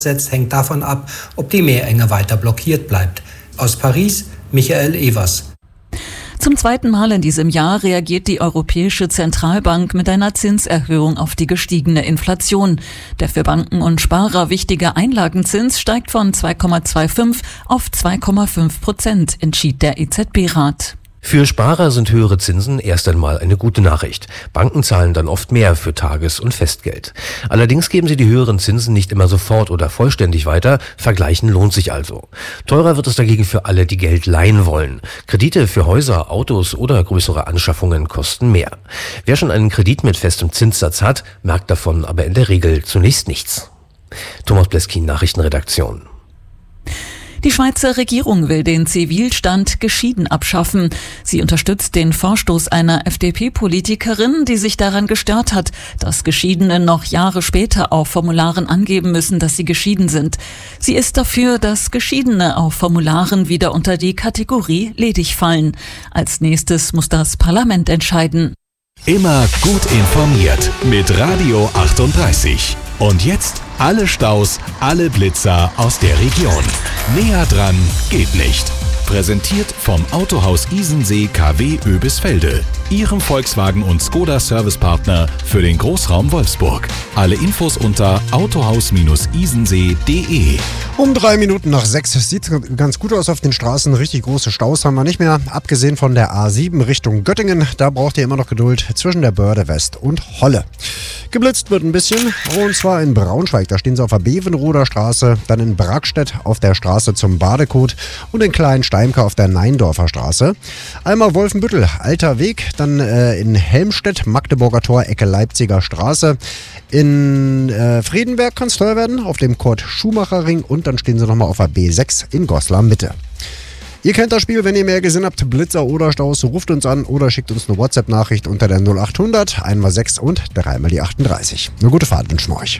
hängt davon ab, ob die Meerenge weiter blockiert bleibt. Aus Paris, Michael Evers. Zum zweiten Mal in diesem Jahr reagiert die Europäische Zentralbank mit einer Zinserhöhung auf die gestiegene Inflation. Der für Banken und Sparer wichtige Einlagenzins steigt von 2,25 auf 2,5%, entschied der EZB-Rat. Für Sparer sind höhere Zinsen erst einmal eine gute Nachricht. Banken zahlen dann oft mehr für Tages- und Festgeld. Allerdings geben sie die höheren Zinsen nicht immer sofort oder vollständig weiter. Vergleichen lohnt sich also. Teurer wird es dagegen für alle, die Geld leihen wollen. Kredite für Häuser, Autos oder größere Anschaffungen kosten mehr. Wer schon einen Kredit mit festem Zinssatz hat, merkt davon aber in der Regel zunächst nichts. Thomas Bleskin, Nachrichtenredaktion. Die Schweizer Regierung will den Zivilstand geschieden abschaffen. Sie unterstützt den Vorstoß einer FDP-Politikerin, die sich daran gestört hat, dass Geschiedene noch Jahre später auf Formularen angeben müssen, dass sie geschieden sind. Sie ist dafür, dass Geschiedene auf Formularen wieder unter die Kategorie ledig fallen. Als nächstes muss das Parlament entscheiden. Immer gut informiert mit Radio 38. Und jetzt alle Staus, alle Blitzer aus der Region. Näher dran geht nicht. Präsentiert vom Autohaus Isensee KW Oebisfelde, Ihrem Volkswagen und Skoda Servicepartner für den Großraum Wolfsburg. Alle Infos unter autohaus-isensee.de. Um 6:03. Sieht ganz gut aus auf den Straßen. Richtig große Staus haben wir nicht mehr. Abgesehen von der A7 Richtung Göttingen. Da braucht ihr immer noch Geduld zwischen der Börde West und Holle. Geblitzt wird ein bisschen. Und zwar in Braunschweig. Da stehen sie auf der Bevenroder Straße. Dann in Brackstedt auf der Straße zum Badekot. Und in Kleinsteimka auf der Neindorfer Straße. Einmal Wolfenbüttel, alter Weg. Dann in Helmstedt, Magdeburger Tor, Ecke Leipziger Straße. In Friedenberg kann es teuer werden. Auf dem Kurt-Schumacher-Ring. Und dann stehen sie nochmal auf der B6 in Goslar Mitte. Ihr kennt das Spiel, wenn ihr mehr Gesinn habt, Blitzer oder Staus, ruft uns an oder schickt uns eine WhatsApp-Nachricht unter der 0800 1x6 und 3x die 38. Eine gute Fahrt wünschen wir euch.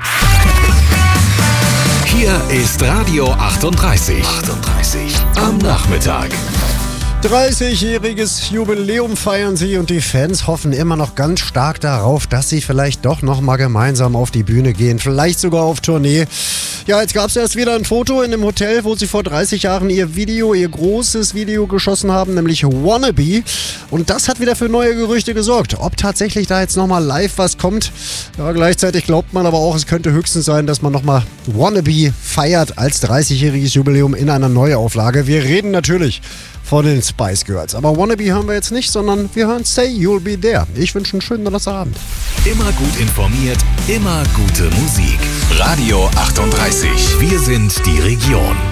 Hier ist Radio 38. Am Nachmittag. 30-jähriges Jubiläum feiern sie und die Fans hoffen immer noch ganz stark darauf, dass sie vielleicht doch noch mal gemeinsam auf die Bühne gehen, vielleicht sogar auf Tournee. Ja, jetzt gab es erst wieder ein Foto in einem Hotel, wo sie vor 30 Jahren ihr großes Video geschossen haben, nämlich Wannabe. Und das hat wieder für neue Gerüchte gesorgt. Ob tatsächlich da jetzt nochmal live was kommt, ja, gleichzeitig glaubt man aber auch, es könnte höchstens sein, dass man nochmal Wannabe feiert als 30-jähriges Jubiläum in einer Neuauflage. Wir reden natürlich von den Spice Girls. Aber Wannabe hören wir jetzt nicht, sondern wir hören Say You'll Be There. Ich wünsche einen schönen Donnerstagabend. Immer gut informiert, immer gute Musik. Radio 38. Wir sind die Region.